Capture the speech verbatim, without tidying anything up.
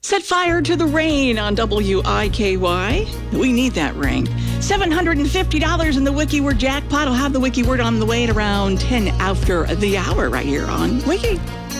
Set fire to the rain on W I K Y. We need that rain. seven hundred fifty dollars in the Wiki Word jackpot. I'll have the Wiki Word on the way at around ten after the hour right here on Wiki.